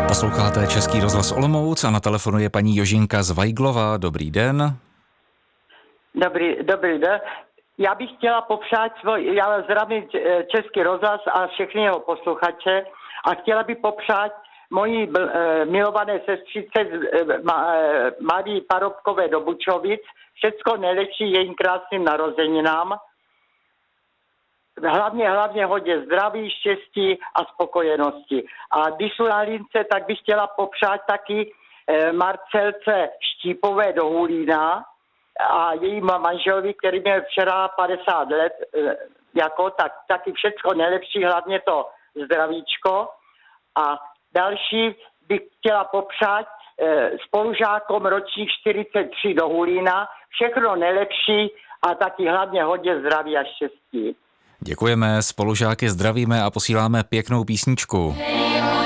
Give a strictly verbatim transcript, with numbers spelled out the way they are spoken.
Posloucháte Český rozhlas Olomouc a na telefonu je paní Jožinka z Vajglova. Dobrý den. Dobrý, dobrý den. Já bych chtěla popřát svoj, já zdravím Český rozhlas a všechny jeho posluchače a chtěla bych popřát mojí e, milované sestřice e, ma, e, Marii Parobkové do Bučovic všecko nejlepší jejím krásným narozeninám. Hlavně, hlavně hodně zdraví, štěstí a spokojenosti. A když jsou na lince, tak bych chtěla popřát taky e, Marcelce Štípové do Hulína a jejím manželovi, který měl včera padesát let, e, jako, tak taky všecko nejlepší, hlavně to zdravíčko. A další bych chtěla popřát e, spolužákom ročník čtyřicet tři do Hulína všechno nejlepší a taky hlavně hodně zdraví a štěstí. Děkujeme, spolužáky zdravíme a posíláme pěknou písničku.